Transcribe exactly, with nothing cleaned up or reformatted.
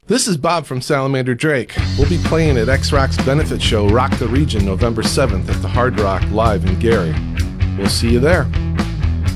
This is Bob from Salamander Drake. We'll be playing at X-Rock's benefit show Rock the Region November seventh at the Hard Rock Live in Gary. We'll see you there.